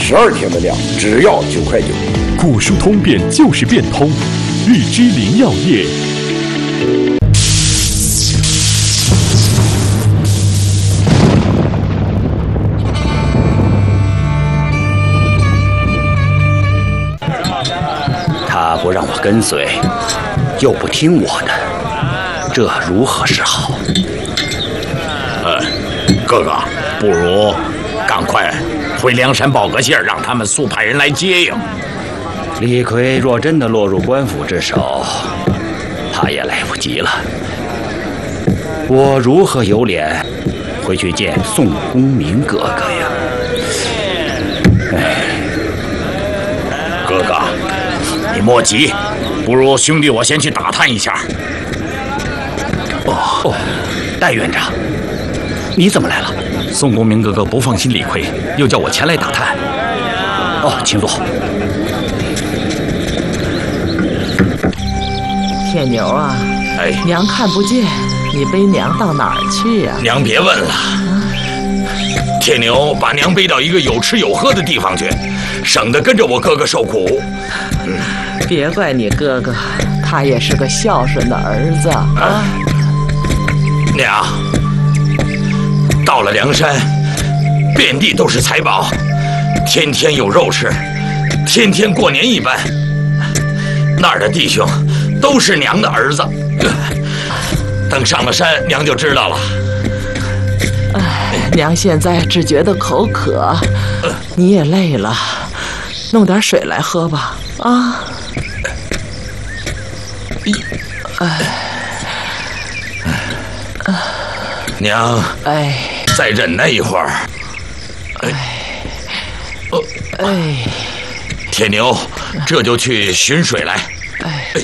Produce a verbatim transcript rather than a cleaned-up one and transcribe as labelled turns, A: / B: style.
A: 十二天的量，只要九块九。
B: 古树通便就是变通，日之灵药业。
C: 他不让我跟随，又不听我的，这如何是好？
D: 呃，哥哥，不如赶快回梁山报个信儿，让他们速派人来接应。
C: 李逵若真的落入官府之手，他也来不及了。我如何有脸回去见宋公明哥哥呀？哎，
D: 哥哥，你莫急，不如兄弟我先去打探一下。
C: 哦哦，戴院长，你怎么来了？
E: 宋公明哥哥不放心李逵，又叫我前来打探。
C: 哦，请坐。
F: 铁牛啊，
D: 哎，
F: 娘看不见，你背娘到哪儿去呀？
D: 娘别问了，铁牛把娘背到一个有吃有喝的地方去，省得跟着我哥哥受苦。
F: 嗯，别怪你哥哥，他也是个孝顺的儿子啊。
D: 娘，到了梁山，遍地都是财宝，天天有肉吃，天天过年一般。那儿的弟兄都是娘的儿子，等上了山，娘就知道了。
F: 哎，娘现在只觉得口渴，你也累了，弄点水来喝吧。啊，
D: 哎，娘，
F: 哎，
D: 再忍耐一会儿。
F: 哎，哎，
D: 铁牛这就去寻水来。